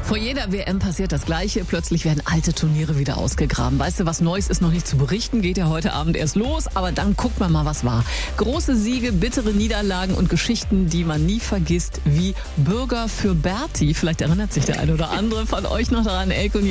Vor jeder WM passiert das Gleiche. Plötzlich werden alte Turniere wieder ausgegraben. Weißt du, was Neues ist noch nicht zu berichten, geht ja heute Abend erst los. Aber dann guckt man mal, was war. Große Siege, bittere Niederlagen und Geschichten, die man nie vergisst, wie Bürger für Berti. Vielleicht erinnert sich der eine oder andere von euch noch daran, Elke und